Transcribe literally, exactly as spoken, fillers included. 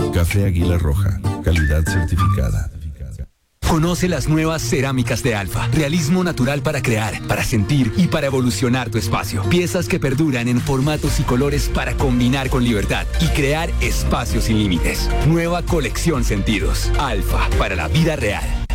Café Águila Roja, calidad certificada. Conoce las nuevas cerámicas de Alfa. Realismo natural para crear, para sentir y para evolucionar tu espacio. Piezas que perduran en formatos y colores para combinar con libertad y crear espacios sin límites. Nueva colección Sentidos. Alfa, para la vida real.